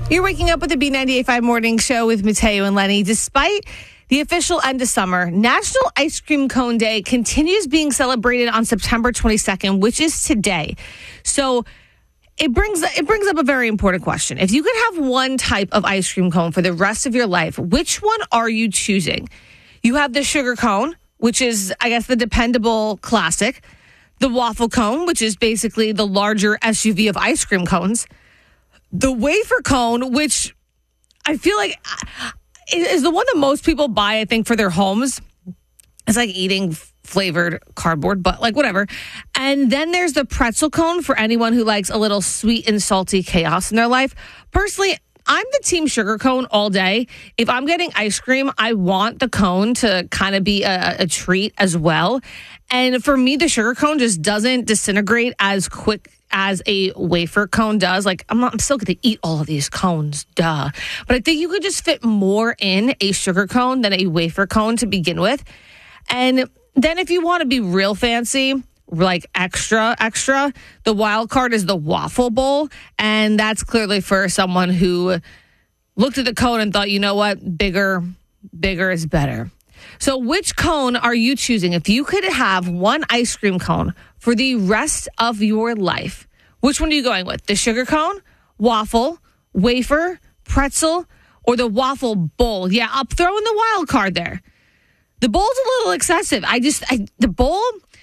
You're waking up with the B98.5 Morning Show with Mateo and Lenny. Despite the official end of summer, National Ice Cream Cone Day continues being celebrated on September 22nd, which is today. So it brings up a very important question. If you could have one type of ice cream cone for the rest of your life, which one are you choosing? You have the sugar cone, which is, I guess, the dependable classic. The waffle cone, which is basically the larger SUV of ice cream cones. The wafer cone, which I feel like is the one that most people buy, I think, for their homes. It's like eating flavored cardboard, but like whatever. And then there's the pretzel cone for anyone who likes a little sweet and salty chaos in their life. Personally, I'm the team sugar cone all day. If I'm getting ice cream, I want the cone to kind of be a treat as well. And for me, the sugar cone just doesn't disintegrate as quick as a wafer cone does. Like, I'm still going to eat all of these cones, duh. But I think you could just fit more in a sugar cone than a wafer cone to begin with. And then if you want to be real fancy, like extra, the wild card is the waffle bowl. And that's clearly for someone who looked at the cone and thought, you know what, bigger is better. So which cone are you choosing? If you could have one ice cream cone for the rest of your life, which one are you going with? The sugar cone, waffle, wafer, pretzel, or the waffle bowl? Yeah, I'll throw in the wild card there. The bowl's a little excessive. The bowl,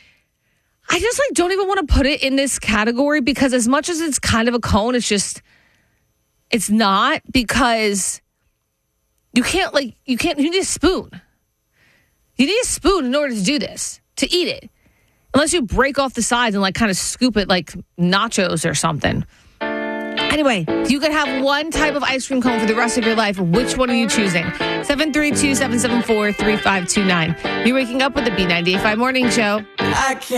I just like don't even want to put it in this category because as much as it's kind of a cone, it's not, because you need a spoon. You need a spoon in order to do this, to eat it. Unless you break off the sides and like kind of scoop it like nachos or something. Anyway, if you could have one type of ice cream cone for the rest of your life, which one are you choosing? 732-774-3529. You're waking up with the B98.5 Morning Show.